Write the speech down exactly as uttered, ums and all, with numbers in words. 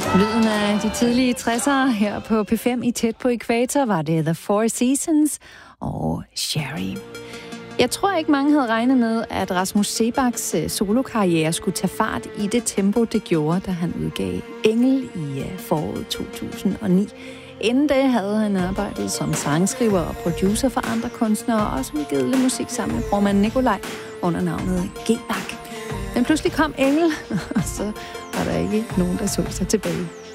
Lyden af de tidlige tressere her på P fem i Tæt på Ækvator var det The Four Seasons og Sherry. Jeg tror ikke, mange havde regnet med, at Rasmus Seebachs solokarriere skulle tage fart i det tempo, det gjorde, da han udgav Engel i foråret to tusind og ni. Inden det havde han arbejdet som sangskriver og producer for andre kunstnere, og også udgivet lidt musik sammen med brormand Nikolaj under navnet G-Bak. Men pludselig kom Engel, og så var der ikke nogen, der så sig tilbage.